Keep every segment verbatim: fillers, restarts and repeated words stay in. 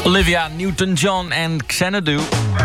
Olivia Newton-John en Xanadu.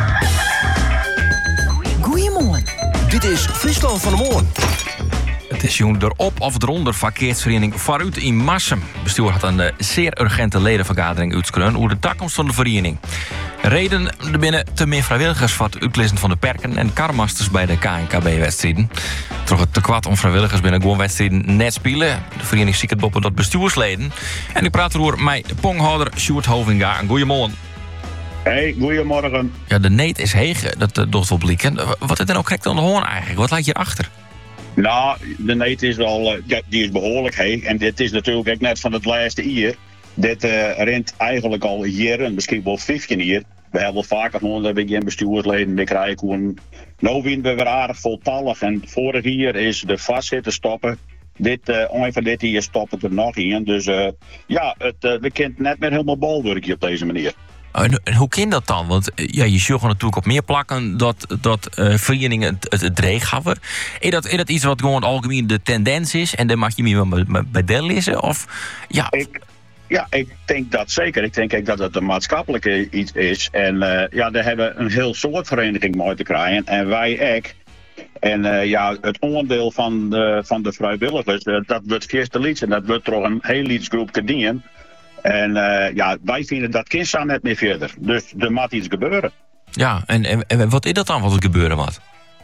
Goeiemorgen. Dit is Friesland van de Moorn. Het is jong erop of eronder verkeersvereniging Vooruit in Marsum. Het bestuur had een uh, zeer urgente ledenvergadering uitskreun over de toekomst van de vereniging. Reden er binnen te meer vrijwilligers voor het uitlezen van de perken en karmasters bij de K N K B-wedstrijden. Toch het tekwad om vrijwilligers binnen gewoon wedstrijden net spelen. De vereniging ziet het boppen dat bestuursleden. En ik praat erover met ponghouder Sjoerd Hovinga. Goedemorgen. Hey, goedemorgen. Ja, de neet is heeg, dat uh, doet wel blikken. Wat is er nou correct aan de hoorn eigenlijk? Wat lijkt je achter? Nou, de neet is wel, uh, ja, die is behoorlijk heeg. En dit is natuurlijk ook net van het laatste jaar. Dit uh, rent eigenlijk al jaren, misschien wel vijftien jaar. We hebben wel vaker gewoon dat we geen bestuursleden meer krijgen. Gewoon, nou vinden we weer aardig voltallig. En vorig jaar is de vastzitten stoppen. Dit, uh, ongeveer dit jaar stoppen er nog in. Dus uh, ja, het, uh, we kunnen net meer helemaal balwerken op deze manier. En, en hoe kan dat dan? Want ja, je zult natuurlijk op meer plakken dat, dat uh, verenigingen het, het, het dreig hebben. Is dat, is dat iets wat gewoon algemeen de tendens is en dan mag je meer bij, bij deel lezen? Of ja. Ik, ja, ik denk dat zeker. Ik denk ook dat het een maatschappelijke iets is. En uh, ja, daar hebben we een heel soort vereniging mooi te krijgen. En wij ook. En uh, ja, het onderdeel van de, van de vrijwilligers, uh, dat wordt eerste lieds en dat wordt toch een heel lietsgroep dienen. En uh, ja, wij vinden dat kind staan net meer verder. Dus er moet iets gebeuren. Ja, en, en, en wat is dat dan wat er gebeuren moet?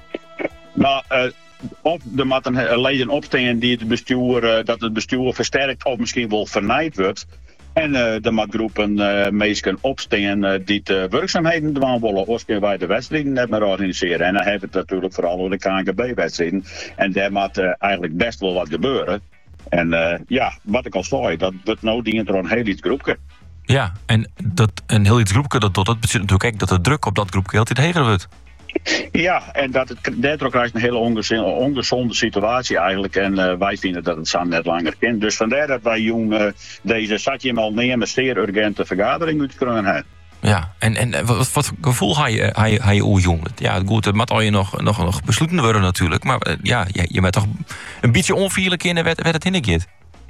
Nou, uh, of er moet een leden opstaan die het bestuur, uh, dat het bestuur versterkt of misschien wel vernijd wordt. En uh, er moet groepen uh, mensen opstaan uh, die de werkzaamheden doen willen. Of kunnen wij de wedstrijden net maar organiseren. En dan hebben we het natuurlijk vooral over de K N K B-wedstrijden. En daar moet uh, eigenlijk best wel wat gebeuren. En uh, ja, wat ik al zei, dat wordt nou dient er een heel iets groepje. Ja, en dat een heel iets groepje, dat, dat betekent natuurlijk ook dat de druk op dat groepje altijd heger wordt. Ja, en dat het daardoor krijgt een hele ongezonde, ongezonde situatie eigenlijk. En uh, wij vinden dat het samen net langer kan. Dus vandaar dat wij jong uh, deze zat je al nemen, zeer urgente vergadering moeten kunnen hebben. Ja, en, en wat, wat gevoel had je, had je, had je hoe jong? Ja, goed, het moet al je nog, nog, nog besluiten worden natuurlijk. Maar uh, ja, je, je bent toch een beetje onvierlijk in en werd, werd het hinnikje.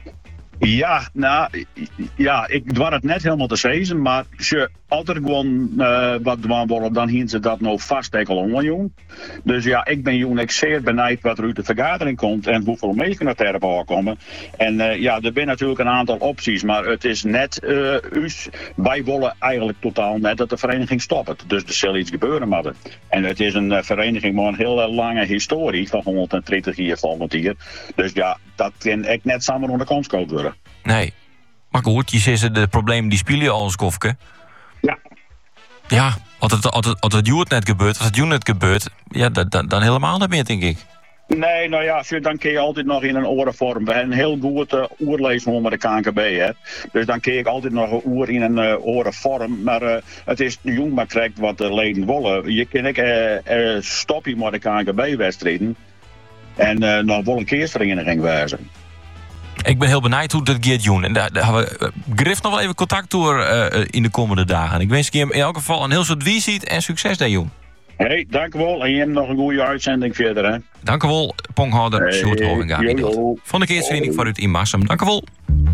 Ja, nou, ja, ik dwar het net helemaal te zeggen, maar ze altijd gewoon uh, wat doen willen, dan hielden ze dat nou vast al om, jong. Dus ja, ik ben jong, ik zeer benijd wat er uit de vergadering komt en hoeveel mensen er ter komen. En uh, ja, er zijn natuurlijk een aantal opties, maar het is net, uh, us, wij willen eigenlijk totaal net dat de vereniging stopt. Dus er zal iets gebeuren moeten. En het is een uh, vereniging met een hele lange historie van honderddertig jaar volgend jaar. Dus ja, dat kan ik net samen onder de kans worden. Nee, maar goed, je zegt de problemen die spelen al als kofke. Ja. Ja, als het, als het, als het Joert net gebeurt, als het Joert net gebeurt, ja, dan, dan, dan helemaal niet meer, denk ik. Nee, nou ja, dan kun je altijd nog in een orenvorm. We hebben een heel goed uh, oerlezen met de K N K B, hè. Dus dan kun je ook altijd nog een oer in een uh, orenvorm. Maar uh, het is jong maar krijgt wat de leden willen. Je kan ook uh, uh, stoppen met de K N K B-wedstrijden. En uh, nog wel een keersvereniging wijzen. Ik ben heel benieuwd hoe dat gaat doen. En daar, daar hebben we uh, Griff nog wel even contact door uh, in de komende dagen. Ik wens je in elk geval een heel soort visie en succes daar, jong. Hé, hey, dank u wel. En je hebt nog een goede uitzending verder, hè. Dank u wel, ponghouder hey, Sjoerd Hovinga. Van de keersvereniging Vooruit in Marsum. Dank u wel.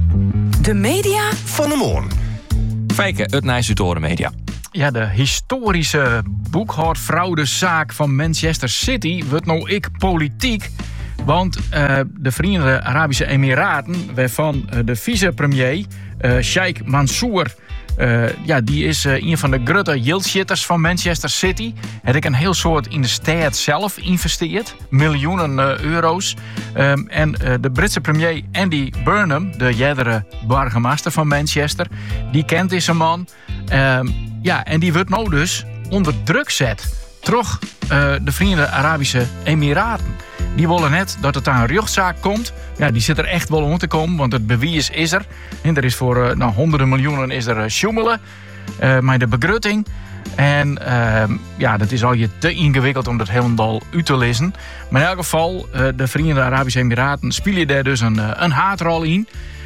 De media van de Moorn. Fijke, het Nijs-Uitoren Media. Ja, de historische boekhoudfraudezaak van Manchester City wordt nou ik politiek. Want uh, de Verenigde Arabische Emiraten, waarvan uh, de vicepremier uh, Sheikh Mansour, uh, ja, die is uh, een van de grote yieldzitters van Manchester City. Heb ik een heel soort in de stad zelf investeerd, miljoenen uh, euro's. Um, en uh, de Britse premier Andy Burnham, de jerdere burgemeester van Manchester, die kent deze man. Um, ja, en die wordt nou dus onder druk gezet. Terug uh, de Verenigde Arabische Emiraten. Die willen net dat het aan een rechtszaak komt. Ja, die zit er echt wel om te komen, want het bewijs is er. En er is voor uh, nou, honderden miljoenen is er uh, sjoemelen. Uh, maar de begrutting. En uh, ja, dat is al je te ingewikkeld om dat helemaal uit te lezen. Maar in elk geval, uh, de Verenigde Arabische Emiraten spelen daar dus een, uh, een haartrol in.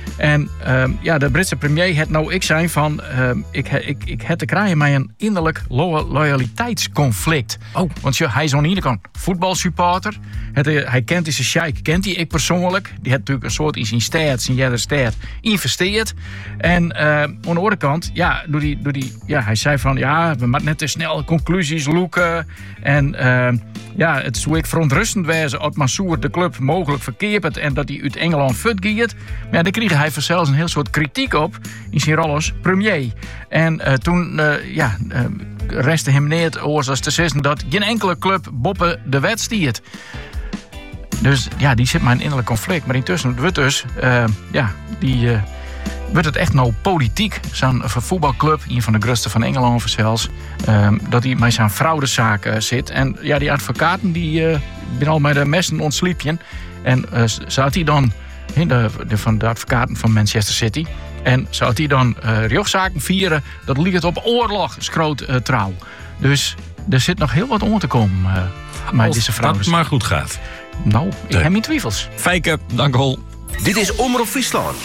En uh, ja, de Britse premier het nou ik zijn van... Uh, ik, ik, ik heb te krijgen met een innerlijk lo- loyaliteitsconflict. Oh. Want ja, hij is aan de ene kant voetbalsupporter. Het, uh, hij kent deze sheik, kent hij ik persoonlijk. Die heeft natuurlijk een soort in zijn staat, zijn jaren staat, investeerd. En uh, aan de andere kant, ja, door die, door die, ja, hij zei van... ja, we moeten net te snel conclusies loeken. En uh, ja, het is hoe ik verontrustend wezen... als Mansour de club mogelijk verkeerd en dat hij uit Engeland futgeert. Maar ja, daar kreeg hij zelfs een heel soort kritiek op in zijn rol als premier. En uh, toen uh, ja, uh, restte hem neer als te zeggen dat geen enkele club boppen de wet stiert. Dus ja, die zit maar in innerlijk conflict. Maar intussen wordt dus, uh, ja, die... Uh, wordt het echt nou politiek, zo'n voetbalclub, een van de grootste van Engeland zelfs, uh, dat hij met zijn fraudezaak uh, zit. En ja, die advocaten die uh, zijn al met de messen ontsliepjen. En uh, zat hij dan, he, de, de, van de advocaten van Manchester City, en zou hij dan uh, rechtszaken vieren, dat liet op oorlog, schroot uh, trouw. Dus er zit nog heel wat om te komen uh, met Als deze fraude. dat maar goed gaat. Nou, ik Nee. heb mijn twijfels. Fijke, dank wel. Dit is Omroep Friesland.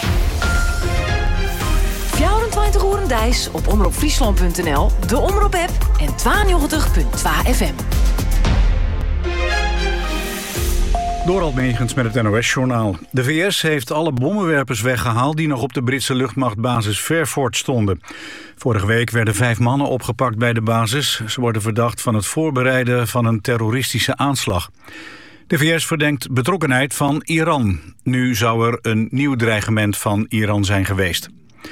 vierentwintig uur Dijs op omroep friesland punt n l, de Omroep-app en tweeënnegentig komma twee F M. Dorald Megens met het N O S-journaal. De V S heeft alle bommenwerpers weggehaald die nog op de Britse luchtmachtbasis Fairford stonden. Vorige week werden vijf mannen opgepakt bij de basis. Ze worden verdacht van het voorbereiden van een terroristische aanslag. De V S verdenkt betrokkenheid van Iran. Nu zou er een nieuw dreigement van Iran zijn geweest.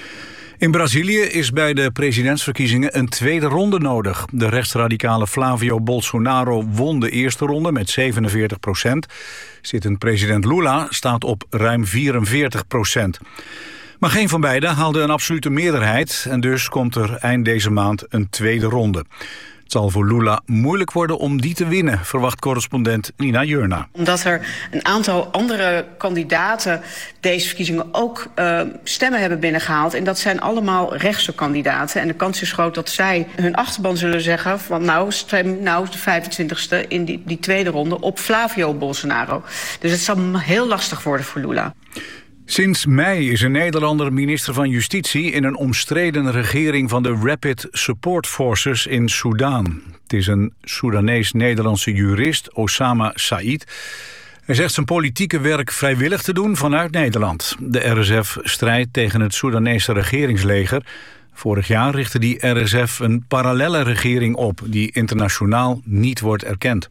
In Brazilië is bij de presidentsverkiezingen een tweede ronde nodig. De rechtsradicale Flavio Bolsonaro won de eerste ronde met zevenenveertig procent. Zittend president Lula staat op ruim vierenveertig procent. Maar geen van beiden haalde een absolute meerderheid en dus komt er eind deze maand een tweede ronde. Het zal voor Lula moeilijk worden om die te winnen, verwacht correspondent Nina Jurna. Omdat er een aantal andere kandidaten deze verkiezingen ook uh, stemmen hebben binnengehaald. En dat zijn allemaal rechtse kandidaten. En de kans is groot dat zij hun achterban zullen zeggen van nou, stem nou de vijfentwintigste in die, die tweede ronde op Flavio Bolsonaro. Dus het zal heel lastig worden voor Lula. Sinds mei is een Nederlander minister van Justitie in een omstreden regering van de Rapid Support Forces in Soedan. Het is een Soedanees-Nederlandse jurist, Osama Said. Hij zegt zijn politieke werk vrijwillig te doen vanuit Nederland. De R S F strijdt tegen het Soedanese regeringsleger. Vorig jaar richtte die R S F een parallelle regering op die internationaal niet wordt erkend.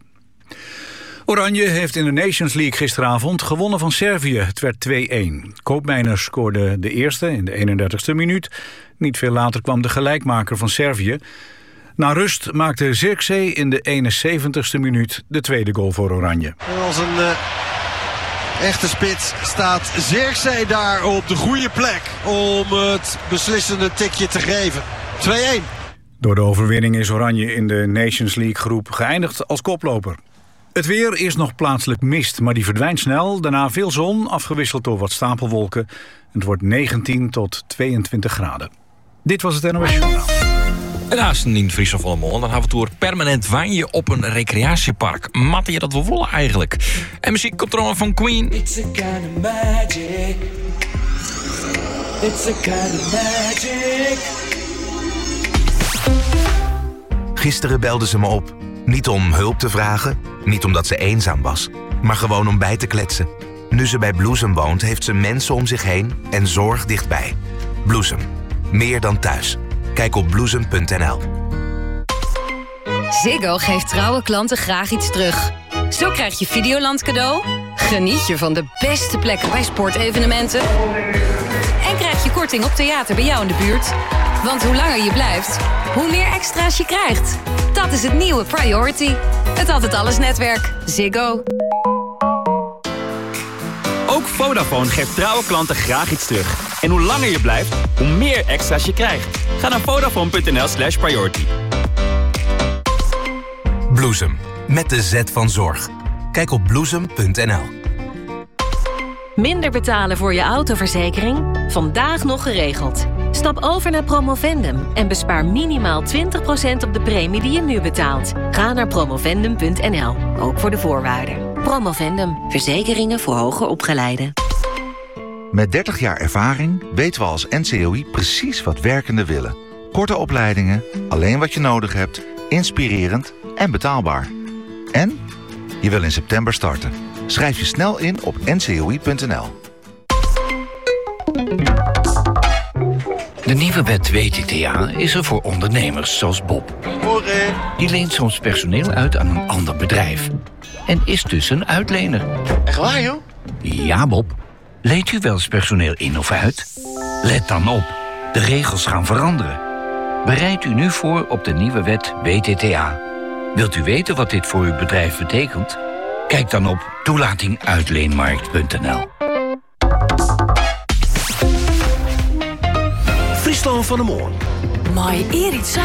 Oranje heeft in de Nations League gisteravond gewonnen van Servië. Het werd twee-een. Koopmeiners scoorde de eerste in de eenendertigste minuut. Niet veel later kwam de gelijkmaker van Servië. Na rust maakte Zirkzee in de eenenzeventigste minuut de tweede goal voor Oranje. Als een uh, echte spits staat Zirkzee daar op de goede plek om het beslissende tikje te geven. twee-een. Door de overwinning is Oranje in de Nations League groep geëindigd als koploper. Het weer is nog plaatselijk mist, maar die verdwijnt snel. Daarna veel zon, afgewisseld door wat stapelwolken. Het wordt negentien tot tweeëntwintig graden. Dit was het N O S Journaal. En naast een Friese volle mond, dan hebben we het door permanent wijnje op een recreatiepark. Matte je dat wel wollen eigenlijk? En muziek komt er allemaal van Queen. It's a kind of magic. It's a kind of magic. Gisteren belde ze me op. Niet om hulp te vragen, niet omdat ze eenzaam was, maar gewoon om bij te kletsen. Nu ze bij Bloesem woont, heeft ze mensen om zich heen en zorg dichtbij. Bloesem. Meer dan thuis. Kijk op bloesem punt n l. Ziggo geeft trouwe klanten graag iets terug. Zo krijg je Videoland cadeau, geniet je van de beste plekken bij sportevenementen en krijg je korting op theater bij jou in de buurt. Want hoe langer je blijft, hoe meer extra's je krijgt. Dat is het nieuwe Priority. Het Altijd Alles netwerk. Ziggo. Ook Vodafone geeft trouwe klanten graag iets terug. En hoe langer je blijft, hoe meer extra's je krijgt. Ga naar vodafone punt n l slash priority. Bloesem. Met de Z van zorg. Kijk op bloesem punt n l. Minder betalen voor je autoverzekering? Vandaag nog geregeld. Stap over naar Promovendum en bespaar minimaal twintig procent op de premie die je nu betaalt. Ga naar promovendum punt n l, ook voor de voorwaarden. Promovendum, verzekeringen voor hoger opgeleiden. Met dertig jaar ervaring weten we als N C O I precies wat werkenden willen. Korte opleidingen, alleen wat je nodig hebt, inspirerend en betaalbaar. En je wil in september starten. Schrijf je snel in op n c o i punt n l. De nieuwe wet W T T A is er voor ondernemers zoals Bob. Die leent soms personeel uit aan een ander bedrijf. En is dus een uitlener. Echt waar, joh? Ja, Bob. Leent u wel eens personeel in of uit? Let dan op. De regels gaan veranderen. Bereid u nu voor op de nieuwe wet W T T A. Wilt u weten wat dit voor uw bedrijf betekent? Kijk dan op toelating uitleenmarkt punt n l. Friesland van de Moorn. Maar Erik zei